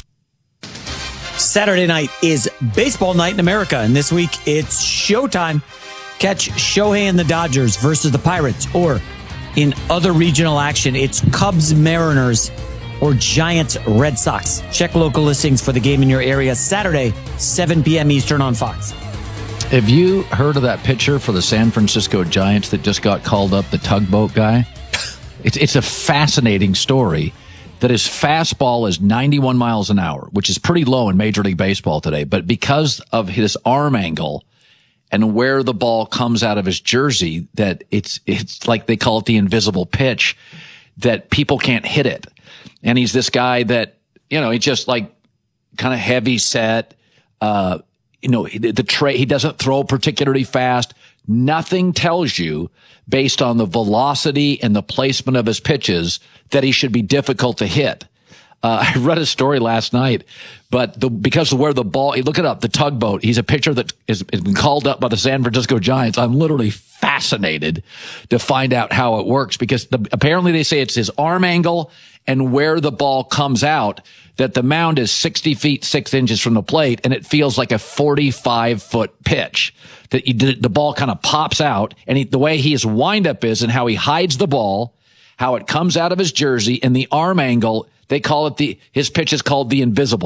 Speaker 17: Saturday night is baseball night in America, and this week it's showtime. Catch Shohei and the Dodgers versus the Pirates, or in other regional action, it's Cubs Mariners or Giants Red Sox. Check local listings for the game in your area Saturday, seven p.m. Eastern on Fox.
Speaker 15: Have you heard of that pitcher for the San Francisco Giants that just got called up, the tugboat guy? It's, it's a fascinating story. That his fastball is ninety-one miles an hour, which is pretty low in Major League Baseball today. But because of his arm angle and where the ball comes out of his jersey, that it's, it's like they call it the invisible pitch, that people can't hit it. And he's this guy that, you know, he just like kind of heavy set, uh, you know, the, the tray, he doesn't throw particularly fast. Nothing tells you, based on the velocity and the placement of his pitches, that he should be difficult to hit. Uh, I read a story last night, but the, because of where the ball, look it up, the tugboat, he's a pitcher that is, has been called up by the San Francisco Giants. I'm literally fascinated to find out how it works, because the, apparently they say it's his arm angle and where the ball comes out, that the mound is sixty feet, six inches from the plate, and it feels like a forty-five foot pitch. That he did, the ball kind of pops out, and he, the way his windup is and how he hides the ball, how it comes out of his jersey, and the arm angle, they call it the, his pitch is called the invisible.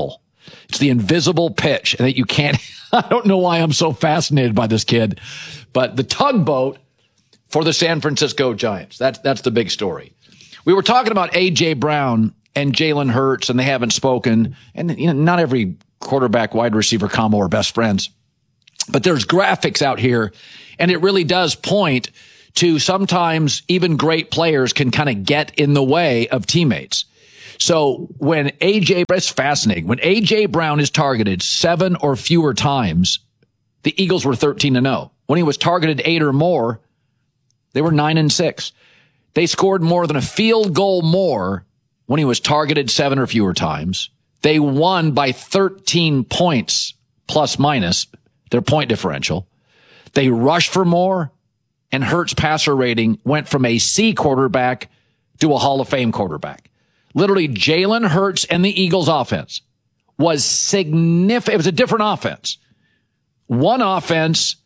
Speaker 15: It's the invisible pitch and that you can't, I don't know why I'm so fascinated by this kid, but the tugboat for the San Francisco Giants. That's, that's the big story. We were talking about A J Brown and Jalen Hurts, and they haven't spoken. And you know, not every quarterback wide receiver combo are best friends, but there's graphics out here, and it really does point to sometimes even great players can kind of get in the way of teammates. So when A J, it's fascinating. When A J Brown is targeted seven or fewer times, the Eagles were thirteen and oh. When he was targeted eight or more, they were nine and six. They scored more than a field goal more when he was targeted seven or fewer times. They won by thirteen points, plus minus their point differential. They rushed for more, and Hurts' passer rating went from a C quarterback to a Hall of Fame quarterback. Literally, Jalen Hurts and the Eagles offense was significant. It was a different offense. One offense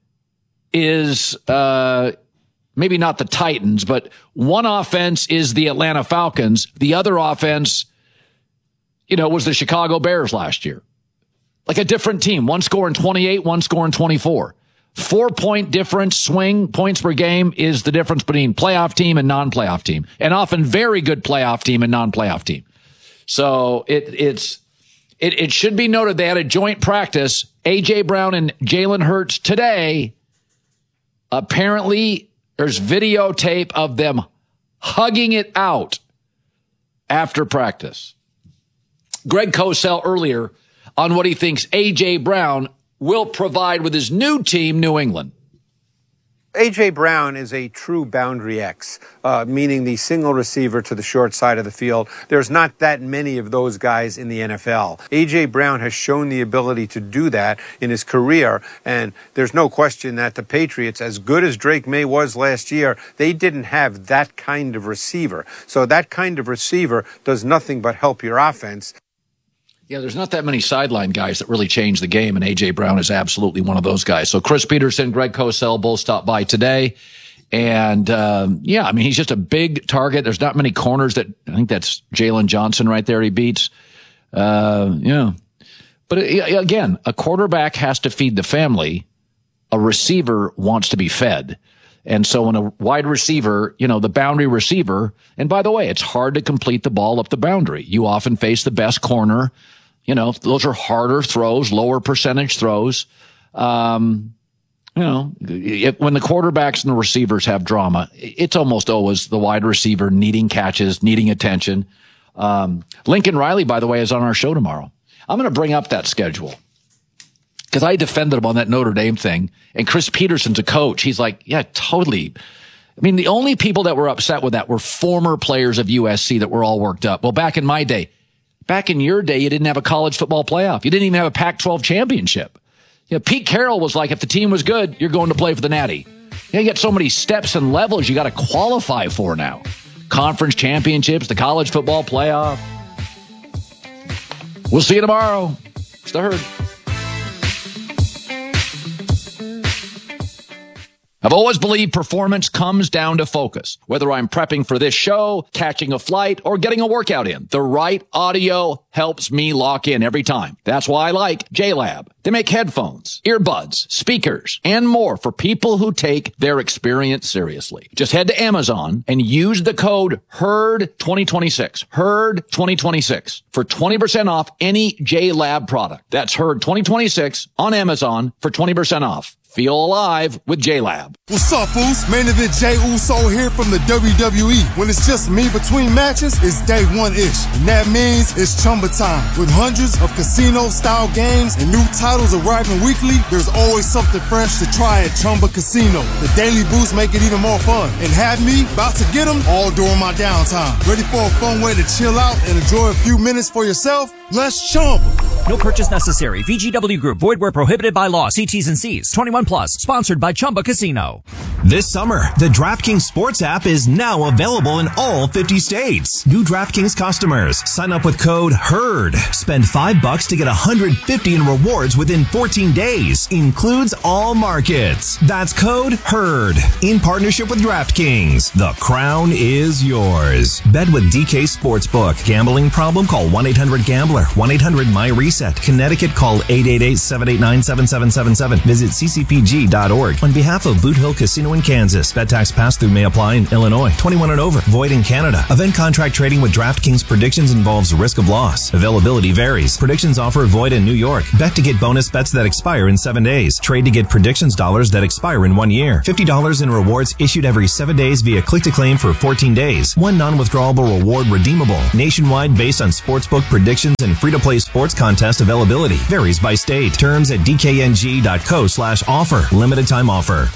Speaker 15: is, uh, maybe not the Titans, but one offense is the Atlanta Falcons. The other offense, you know, was the Chicago Bears last year. Like a different team. One scoring twenty-eight, one scoring twenty-four. Four point difference swing points per game is the difference between playoff team and non-playoff team, and often very good playoff team and non-playoff team. So it, it's, it, it should be noted they had a joint practice. A J Brown and Jalen Hurts today. Apparently there's videotape of them hugging it out after practice. Greg Cosell earlier on what he thinks A J Brown will provide with his new team, New England.
Speaker 3: A J Brown is a true boundary X, uh, meaning the single receiver to the short side of the field. There's not that many of those guys in the N F L. A J Brown has shown the ability to do that in his career, and there's no question that the Patriots, as good as Drake May was last year, they didn't have that kind of receiver. So that kind of receiver does nothing but help your offense.
Speaker 15: Yeah, there's not that many sideline guys that really change the game, and A J Brown is absolutely one of those guys. So Chris Peterson, Greg Cosell both stopped by today. And, um, yeah, I mean, he's just a big target. There's not many corners that, I think that's Jalen Johnson right there he beats. Uh, yeah. But uh, again, a quarterback has to feed the family. A receiver wants to be fed. And so when a wide receiver, you know, the boundary receiver, and by the way, it's hard to complete the ball up the boundary. You often face the best corner. You know, those are harder throws, lower percentage throws. Um, you know, it, when the quarterbacks and the receivers have drama, it's almost always the wide receiver needing catches, needing attention. Um, Lincoln Riley, by the way, is on our show tomorrow. I'm going to bring up that schedule because I defended him on that Notre Dame thing. And Chris Peterson's a coach. He's like, yeah, totally. I mean, the only people that were upset with that were former players of U S C that were all worked up. Well, back in my day, back in your day, you didn't have a college football playoff. You didn't even have a Pac twelve championship. You know, Pete Carroll was like, if the team was good, you're going to play for the Natty. You know, you get so many steps and levels you got to qualify for now. Conference championships, the college football playoff. We'll see you tomorrow. It's the Herd. I've always believed performance comes down to focus. Whether I'm prepping for this show, catching a flight, or getting a workout in, the right audio helps me lock in every time. That's why I like J-Lab. They make headphones, earbuds, speakers, and more for people who take their experience seriously. Just head to Amazon and use the code HERD twenty twenty-six, HERD twenty twenty-six, for twenty percent off any J-Lab product. That's HERD twenty twenty-six on Amazon for twenty percent off. Feel alive with J-Lab.
Speaker 4: What's up, Foos? Main event Jey Uso here from the W W E. When it's just me between matches, it's day one-ish. And that means it's Chumba time. With hundreds of casino-style games and new titles arriving weekly, there's always something fresh to try at Chumba Casino. The daily boosts make it even more fun. And have me about to get them all during my downtime. Ready for a fun way to chill out and enjoy a few minutes for yourself? Let's Chumba.
Speaker 5: No purchase necessary. V G W Group. Void where prohibited by law. See T's and C's. twenty-one plus. Sponsored by Chumba Casino. This summer, the DraftKings Sports app is now available in all fifty states. New DraftKings customers, sign up with code HERD. Spend five bucks to get one hundred fifty in rewards within fourteen days. Includes all markets. That's code HERD. In partnership with DraftKings, the crown is yours. Bet with D K Sportsbook. Gambling problem? Call one eight hundred gambler. one eight hundred my reset. Connecticut, call eight eight eight, seven eight nine, seven seven seven seven. Visit c c p g dot org. On behalf of Boot Hill Casino in Kansas, bet tax pass-through may apply in Illinois. twenty-one and over. Void in Canada. Event contract trading with DraftKings predictions involves risk of loss. Availability varies. Predictions offer void in New York. Bet to get bonus bets that expire in seven days. Trade to get predictions dollars that expire in one year. fifty dollars in rewards issued every seven days via click-to-claim for fourteen days. One non-withdrawable reward redeemable. Nationwide based on sportsbook predictions and free-to-play sports contest availability. Varies by state. Terms at d k n g dot co slash offer. Limited time offer.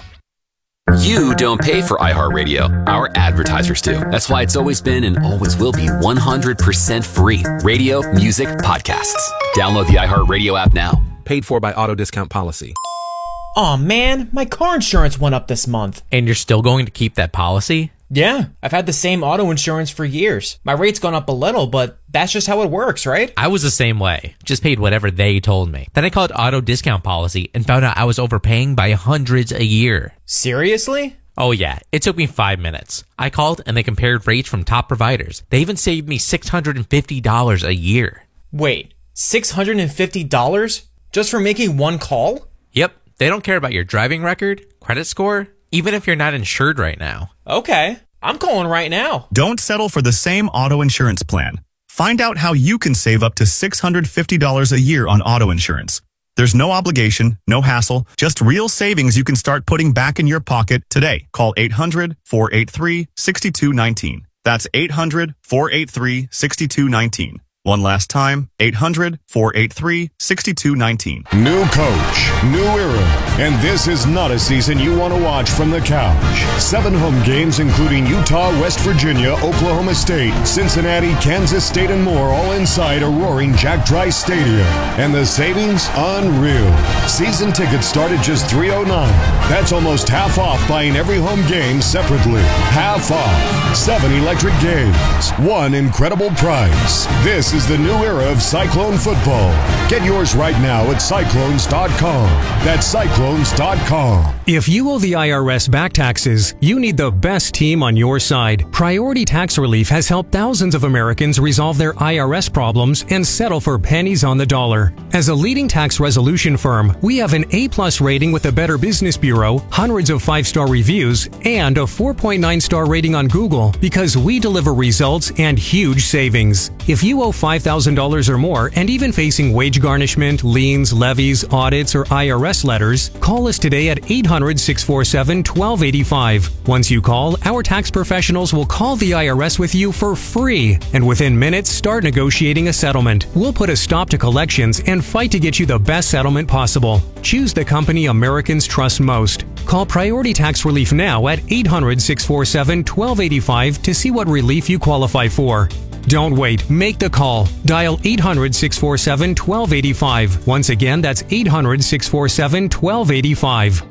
Speaker 9: You don't pay for iHeartRadio. Our advertisers do. That's why it's always been and always will be one hundred percent free. Radio, music, podcasts. Download the iHeartRadio app now.
Speaker 10: Paid for by Auto Discount Policy.
Speaker 11: Aw, man, my car insurance went up this month.
Speaker 12: And you're still going to keep that policy?
Speaker 11: Yeah, I've had the same auto insurance for years. My rate's gone up a little, but that's just how it works, right?
Speaker 12: I was the same way. Just paid whatever they told me. Then I called Auto Discount Policy and found out I was overpaying by hundreds a year.
Speaker 11: Seriously?
Speaker 12: Oh yeah, it took me five minutes. I called and they compared rates from top providers. They even saved me six hundred fifty dollars a year.
Speaker 11: Wait, six hundred fifty dollars? Just for making one call?
Speaker 12: Yep, they don't care about your driving record, credit score, even if you're not insured right now.
Speaker 11: Okay, I'm calling right now.
Speaker 13: Don't settle for the same auto insurance plan. Find out how you can save up to six hundred fifty dollars a year on auto insurance. There's no obligation, no hassle, just real savings you can start putting back in your pocket today. Call eight hundred, four eight three, six two one nine. That's eight hundred, four eight three, six two one nine. One last time, eight hundred, four eight three, six two one nine.
Speaker 14: New coach, new era, and this is not a season you want to watch from the couch. Seven home games including Utah, West Virginia, Oklahoma State, Cincinnati, Kansas State, and more, all inside a roaring Jack Trice Stadium. And the savings? Unreal. Season tickets start at just three oh nine. That's almost half off buying every home game separately. Half off. Seven electric games. One incredible price. This is the new era of Cyclone football. Get yours right now at cyclones dot com. That's cyclones dot com.
Speaker 16: If you owe the I R S back taxes, you need the best team on your side. Priority Tax Relief has helped thousands of Americans resolve their I R S problems and settle for pennies on the dollar. As a leading tax resolution firm, we have an A-plus rating with the Better Business Bureau, hundreds of five-star reviews, and a four point nine star rating on Google because we deliver results and huge savings. If you owe five thousand dollars or more and even facing wage garnishment, liens, levies, audits, or I R S letters, call us today at eight hundred, six four seven, one two eight five. Once you call, our tax professionals will call the I R S with you for free, and within minutes start negotiating a settlement. We'll put a stop to collections and fight to get you the best settlement possible. Choose the company Americans trust most. Call Priority Tax Relief now at eight hundred, six four seven, one two eight five to see what relief you qualify for. Don't wait. Make the call. Dial eight hundred, six four seven, one two eight five. Once again, that's eight hundred, six four seven, one two eight five.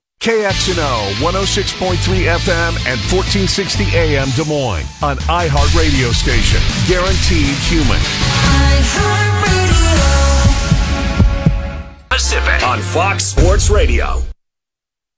Speaker 18: K X N O one oh six point three F M and fourteen sixty A M Des Moines, an iHeart radio station. Guaranteed human.
Speaker 19: iHeart Radio. Pacific on Fox Sports Radio.